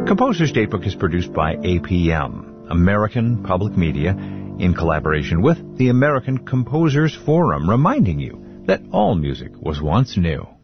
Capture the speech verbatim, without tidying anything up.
Composer's Datebook is produced by A P M, American Public Media, in collaboration with the American Composers Forum, reminding you that all music was once new.